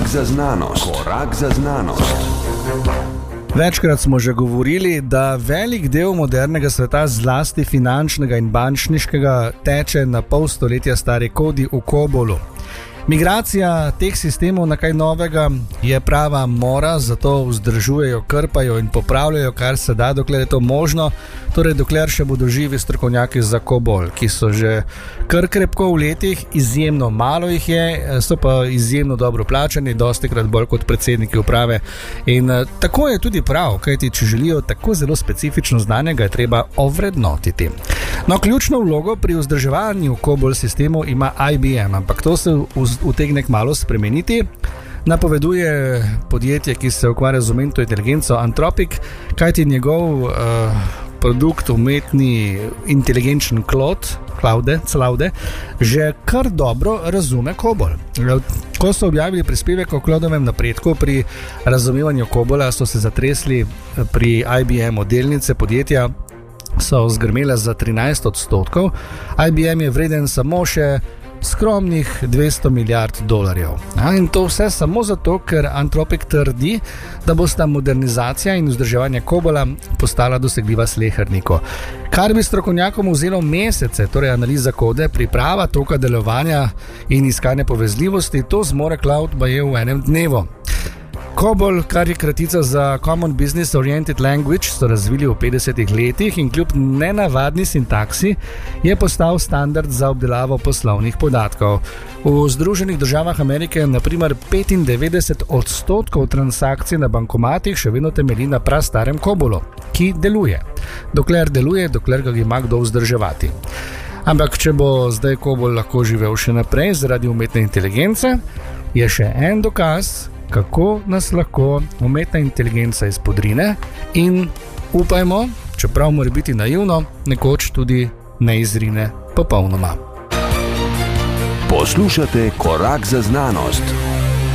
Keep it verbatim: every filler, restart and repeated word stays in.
Korak za znanost. Korak za znanost. Večkrat smo že govorili, da velik del modernega sveta, zlasti finančnega in bančniškega, teče na pol stoletja stari kodi v Cobolu. Migracija teh sistemov na kaj novega je prava mora, zato vzdržujejo, krpajo in popravljajo, kar se da, dokler je to možno, torej dokler še bodo živi strokovnjaki za Cobol, ki so že kar krepko v letih, izjemno malo jih je, so pa izjemno dobro plačani, dostikrat bolj kot predsedniki uprave. In tako je tudi prav, kajti če želijo tako zelo specifično znanje, ga je treba ovrednotiti. No, ključno vlogo pri vzdrževanju Cobol sistemov ima I B M, ampak to se utegne kmalu spremeniti. Napoveduje podjetje, ki se ukvarja z umetno inteligenco, Anthropic, kajti njegov uh, produkt, umetni inteligenčen Claude, Claude, Claude, že kar dobro razume Cobol. Ko so objavili prispevek o Claudovem napredku pri razumevanju Cobola, so se zatresli pri I B M delnice podjetja, so zgrmele za trinajst odstotkov. I B M je vreden samo še skromnih dvesto milijard dolarjev. In to vse samo zato, ker Anthropic trdi, da bosta modernizacija in vzdrževanje Cobola postala dosegljiva sleherniku. Kar bi strokovnjakom vzelo mesece, torej analiza kode, priprava toka delovanja in iskanje povezljivosti, to zmore Cloud baje v enem dnevu. Cobol, kar je kratica za Common Business Oriented Language, so razvili v petdesetih letih in kljub nenavadni sintaksi je postal standard za obdelavo poslovnih podatkov. V Združenih državah Amerike na primer petindevetdeset odstotkov transakcij na bankomatih še vedno temelji na prastarem Cobolu, ki deluje. Dokler deluje, dokler ga ima kdo vzdrževati. Ampak če bo zdaj Cobol lahko živel še naprej zaradi umetne inteligence, je še en dokaz, kako nas lahko umetna inteligenca izpodrine in upajmo, čeprav mora biti naivno, nekoč tudi ne izrine popolnoma. Poslušate Korak za znanost.